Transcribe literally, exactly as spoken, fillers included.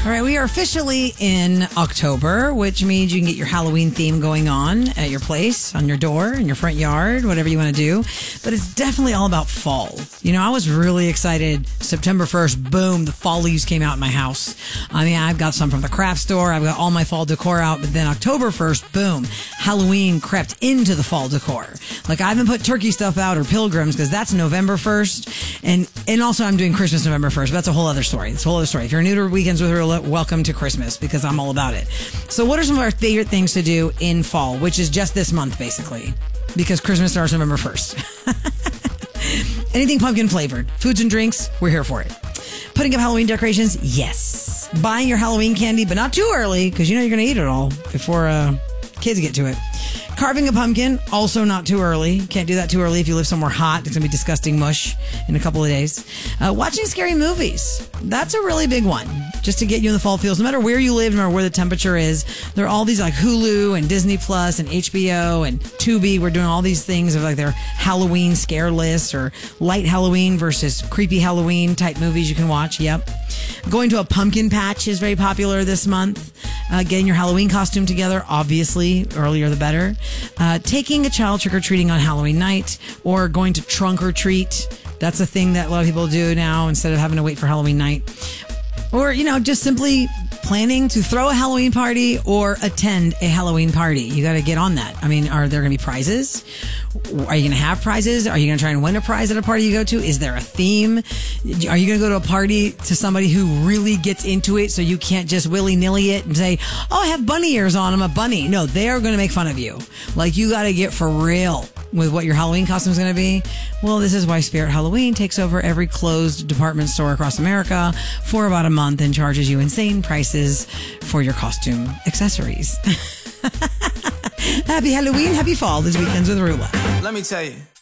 All right, we are officially in October, which means you can get your Halloween theme going on at your place, on your door, in your front yard, whatever you want to do. But it's definitely all about fall. You know, I was really excited. September first, boom, the fall leaves came out in my house. I mean, I've got some from the craft store. I've got all my fall decor out. But then October first, boom, Halloween crept into the fall decor. Like, I haven't put turkey stuff out or pilgrims because that's November first. And and also I'm doing Christmas November first. But that's a whole other story. It's a whole other story. If you're new to Weekends with Rula, welcome to Christmas because I'm all about it. So what are some of our favorite things to do in fall, which is just this month, basically, because Christmas starts November first. Anything pumpkin flavored, foods and drinks, we're here for it. Putting up Halloween decorations, yes. Buying your Halloween candy, but not too early because you know you're going to eat it all before uh, kids get to it. Carving a pumpkin, also not too early. Can't do that too early if you live somewhere hot. It's going to be disgusting mush in a couple of days. Uh, watching scary movies. That's a really big one. Just to get you in the fall feels. No matter where you live, no matter where the temperature is, there are all these like Hulu and Disney Plus and H B O and Tubi. We're doing all these things of like their Halloween scare lists or light Halloween versus creepy Halloween type movies you can watch. Yep. Going to a pumpkin patch is very popular this month. Uh, getting your Halloween costume together, obviously, earlier the better. Uh, taking a child trick-or-treating on Halloween night or going to trunk or treat. That's a thing that a lot of people do now instead of having to wait for Halloween night. Or, you know, just simply planning to throw a Halloween party or attend a Halloween party. You got to get on that. I mean, are there going to be prizes? Are you going to have prizes? Are you going to try and win a prize at a party you go to? Is there a theme? Are you going to go to a party to somebody who really gets into it so you can't just willy-nilly it and say, oh, I have bunny ears on, I'm a bunny. No, they are going to make fun of you. Like, you got to get for real with what your Halloween costume is going to be. Well, this is why Spirit Halloween takes over every closed department store across America for about a month and charges you insane prices for your costume accessories. Happy Halloween, happy fall. This Weekends with Rula. Let me tell you.